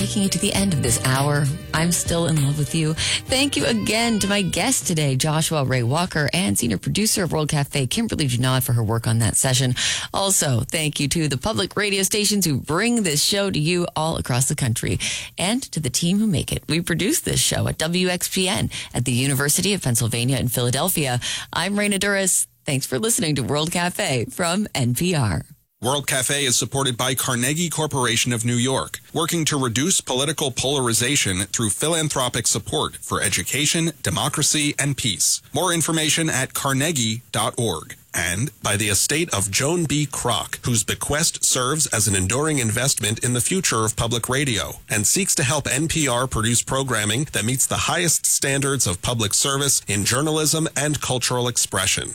making it to the end of this hour. I'm still in love with you. Thank you again to my guest today, Joshua Ray Walker, and senior producer of World Cafe, Kimberly Junod, for her work on that session. Also, thank you to the public radio stations who bring this show to you all across the country, and to the team who make it. We produce this show at WXPN at the University of Pennsylvania in Philadelphia. I'm Raina Duras. Thanks for listening to World Cafe from NPR. World Cafe is supported by Carnegie Corporation of New York, working to reduce political polarization through philanthropic support for education, democracy, and peace. More information at carnegie.org. And by the estate of Joan B. Kroc, whose bequest serves as an enduring investment in the future of public radio and seeks to help NPR produce programming that meets the highest standards of public service in journalism and cultural expression.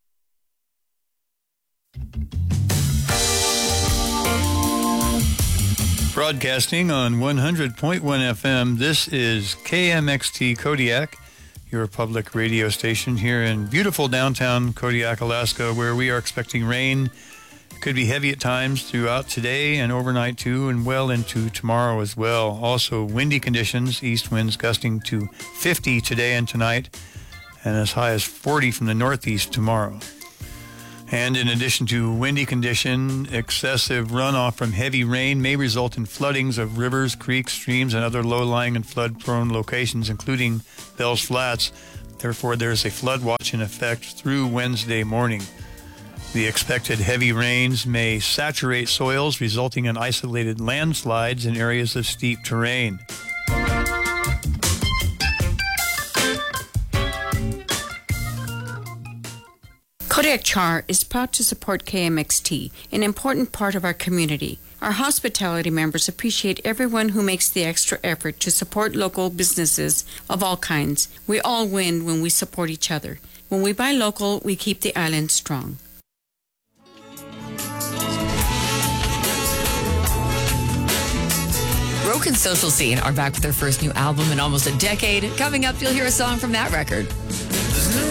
Broadcasting on 100.1 FM, this is KMXT Kodiak, your public radio station here in beautiful downtown Kodiak, Alaska, where we are expecting rain. It could be heavy at times throughout today and overnight too, and well into tomorrow as well. Also windy conditions, east winds gusting to 50 today and tonight, and as high as 40 from the northeast tomorrow. And in addition to windy condition, excessive runoff from heavy rain may result in floodings of rivers, creeks, streams, and other low-lying and flood-prone locations, including Bell's Flats. Therefore, there is a flood watch in effect through Wednesday morning. The expected heavy rains may saturate soils, resulting in isolated landslides in areas of steep terrain. Kodiak Char is proud to support KMXT, an important part of our community. Our hospitality members appreciate everyone who makes the extra effort to support local businesses of all kinds. We all win when we support each other. When we buy local, we keep the island strong. Broken Social Scene are back with their first new album in almost a decade. Coming up, you'll hear a song from that record.